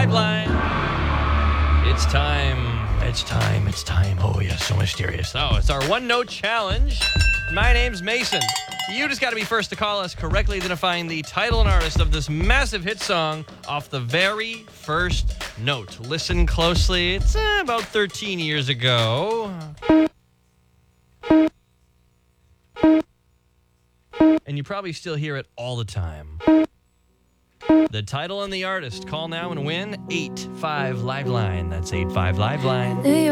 Liveline. It's time. It's time. It's time. Oh, yeah, so mysterious. Oh, it's our one-note challenge. My name's Mason. You just got to be first to call us, correctly identifying the title and artist of this massive hit song off the very first note. Listen closely. It's about 13 years ago. And you probably still hear it all the time. The title and the artist. Call now and win 85 Liveline. That's 85 Liveline.